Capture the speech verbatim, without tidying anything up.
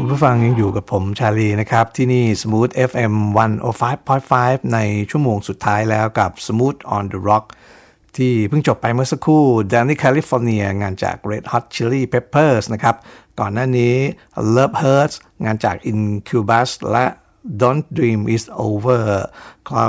คุณผู้ฟังยังอยู่กับผมชาลีนะครับที่นี่ Smooth เอฟ เอ็ม หนึ่งศูนย์ห้าจุดห้า ในชั่วโมงสุดท้ายแล้วกับ Smooth on the Rock ที่เพิ่งจบไปเมื่อสักครู่ Danny California งานจาก Red Hot Chili Peppers นะครับก่อนหน้านี้ Love Hurts งานจาก Incubus และ Don't Dream It's Over